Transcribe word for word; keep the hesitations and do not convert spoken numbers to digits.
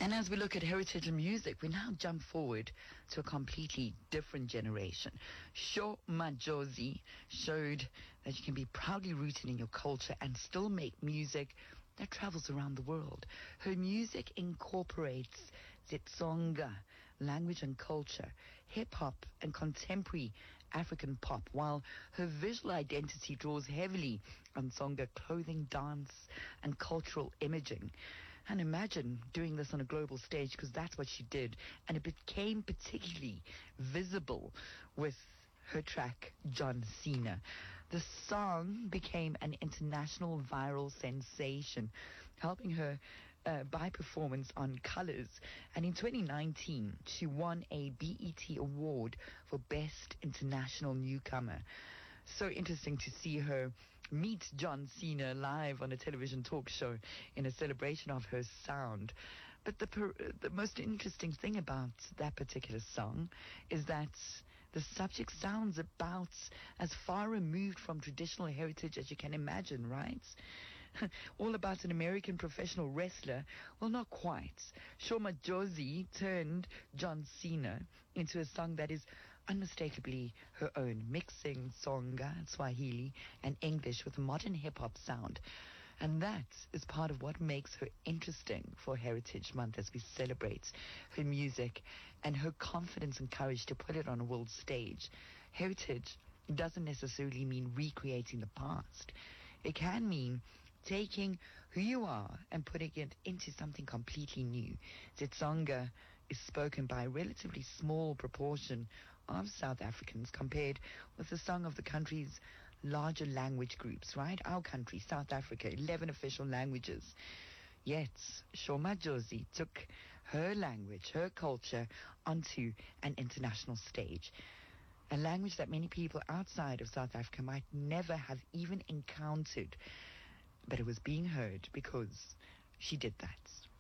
And as we look at heritage and music, we now jump forward to a completely different generation. Sho Madjozi showed that you can be proudly rooted in your culture and still make music that travels around the world. Her music incorporates Xitsonga language and culture, hip-hop and contemporary African pop, while her visual identity draws heavily on Tsonga clothing, dance, and cultural imaging. And imagine doing this on a global stage, because that's what she did, and it became particularly visible with her track John Cena. The song became an international viral sensation, helping her uh, by performance on Colors. And in twenty nineteen, she won a B E T award for Best International Newcomer. So interesting to see her meet John Cena live on a television talk show in a celebration of her sound. But the per- the most interesting thing about that particular song is that the subject sounds about as far removed from traditional heritage as you can imagine, right? All about an American professional wrestler. Well, not quite. Sho Madjozi turned John Cena into a song that is unmistakably her own, mixing Tsonga, Swahili, and English with a modern hip-hop sound. And that is part of what makes her interesting for Heritage Month as we celebrate her music and her confidence and courage to put it on a world stage. Heritage doesn't necessarily mean recreating the past. It can mean taking who you are and putting it into something completely new. Xitsonga is spoken by a relatively small proportion of South Africans compared with the song of the country's larger language groups, right? Our country, South Africa, eleven official languages. Yet, Sho Madjozi took her language, her culture, onto an international stage. A language that many people outside of South Africa might never have even encountered. But it was being heard because she did that.